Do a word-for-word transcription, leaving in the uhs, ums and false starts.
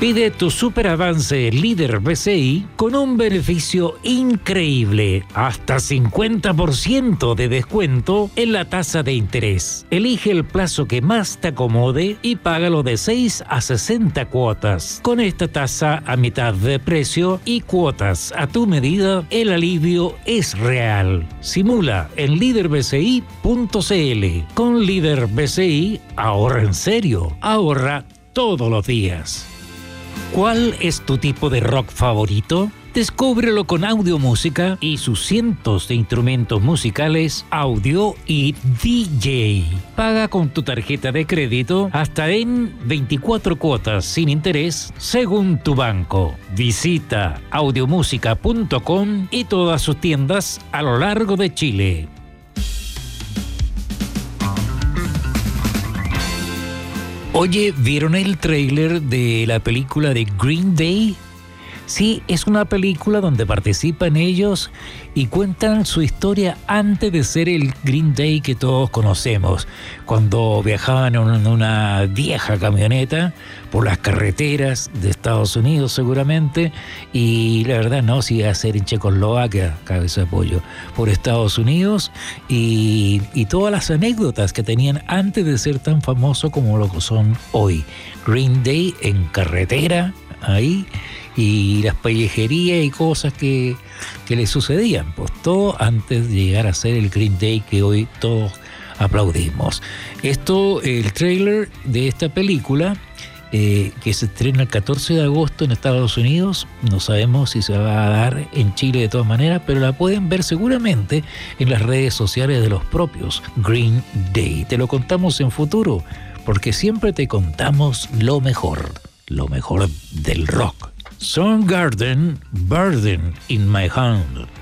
Pide tu super avance líder B C I con un beneficio increíble, hasta cincuenta por ciento de descuento en la tasa de interés. Elige el plazo que más te acomode y págalo de seis a sesenta cuotas. Con esta tasa a mitad de precio y cuotas a tu medida, el alivio es real. Simula en líder b c i punto c l. Con Líder B C I, ahorra en serio, ahorra todos los días. ¿Cuál es tu tipo de rock favorito? Descúbrelo con Audio Música y sus cientos de instrumentos musicales, audio y D J. Paga con tu tarjeta de crédito hasta en veinticuatro cuotas sin interés según tu banco. Visita audiomúsica punto com y todas sus tiendas a lo largo de Chile. Oye, ¿vieron el tráiler de la película de Green Day? Sí, es una película donde participan ellos y cuentan su historia antes de ser el Green Day que todos conocemos, cuando viajaban en una vieja camioneta por las carreteras de Estados Unidos seguramente, y la verdad no, si iba a ser en Checoslovaquia, cabeza de pollo, por Estados Unidos, y, y todas las anécdotas que tenían antes de ser tan famosos como lo que son hoy. Green Day en carretera, ahí, y las pellejerías y cosas que, que le sucedían, pues todo antes de llegar a ser el Green Day que hoy todos aplaudimos. Esto, el tráiler de esta película, eh, que se estrena el catorce de agosto en Estados Unidos, no sabemos si se va a dar en Chile de todas maneras, pero la pueden ver seguramente en las redes sociales de los propios Green Day. Te lo contamos en futuro, porque siempre te contamos lo mejor, lo mejor del rock. Soundgarden, Burden in My Hand.